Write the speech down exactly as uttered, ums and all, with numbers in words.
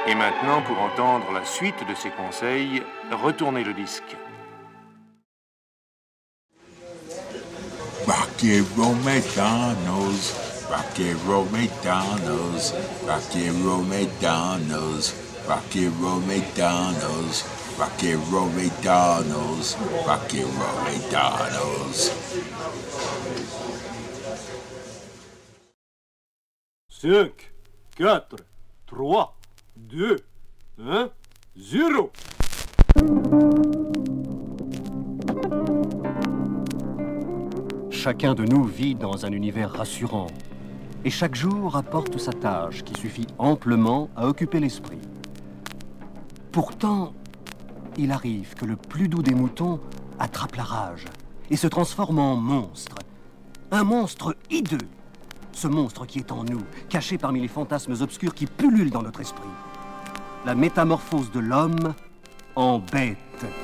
Et maintenant, pour entendre la suite de ces conseils, retournez le disque. Vaquero McDonald's, Vaquero McDonald's, Vaquero McDonald's, Vaquero McDonald's, Vaquero McDonald's, Vaquero McDonald's. cinq, quatre, trois, deux, un, zéro. Chacun de nous vit dans un univers rassurant, et chaque jour apporte sa tâche qui suffit amplement à occuper l'esprit. Pourtant, il arrive que le plus doux des moutons attrape la rage et se transforme en monstre. Un monstre hideux. Ce monstre qui est en nous, caché parmi les fantasmes obscurs qui pullulent dans notre esprit. La métamorphose de l'homme en bête.